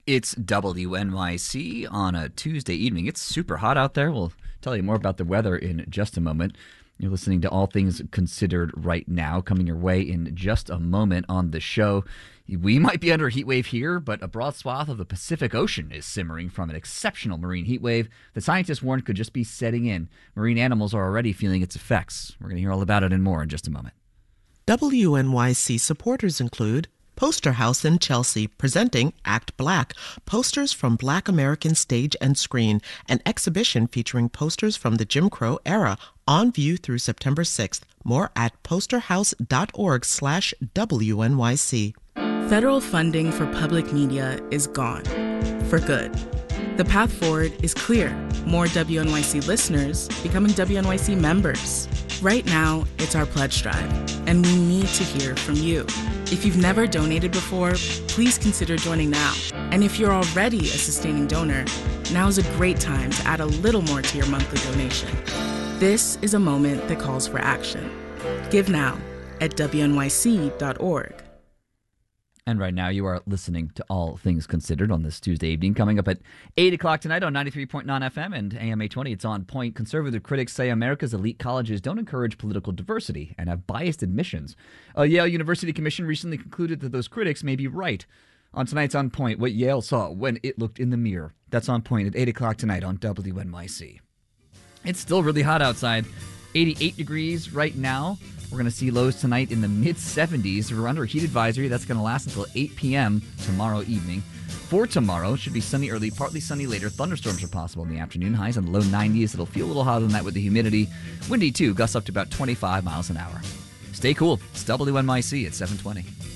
It's WNYC on a Tuesday evening. It's super hot out there. We'll tell you more about the weather in just a moment. You're listening to All Things Considered right now, coming your way in just a moment on the show. We might be under a heat wave here, but a broad swath of the Pacific Ocean is simmering from an exceptional marine heat wave that scientists warned could just be setting in. Marine animals are already feeling its effects. We're going to hear all about it and more in just a moment. WNYC supporters include Poster House in Chelsea, presenting Act Black, posters from Black American stage and screen, an exhibition featuring posters from the Jim Crow era, on view through September 6th. More at posterhouse.org/WNYC. Federal funding for public media is gone. For good. The path forward is clear. More WNYC listeners becoming WNYC members. Right now, it's our pledge drive, and we need to hear from you. If you've never donated before, please consider joining now. And if you're already a sustaining donor, now's a great time to add a little more to your monthly donation. This is a moment that calls for action. Give now at WNYC.org. And right now you are listening to All Things Considered on this Tuesday evening. Coming up at 8 o'clock tonight on 93.9 FM and AM 820, it's On Point. Conservative critics say America's elite colleges don't encourage political diversity and have biased admissions. A Yale University commission recently concluded that those critics may be right. On tonight's On Point, what Yale saw when it looked in the mirror. That's On Point at 8 o'clock tonight on WNYC. It's still really hot outside. 88 degrees right now. We're going to see lows tonight in the mid-70s. We're under a heat advisory. That's going to last until 8 p.m. tomorrow evening. For tomorrow, it should be sunny early, partly sunny later. Thunderstorms are possible in the afternoon. Highs in the low 90s. It'll feel a little hotter than that with the humidity. Windy, too. Gusts up to about 25 miles an hour. Stay cool. It's WNYC at 720.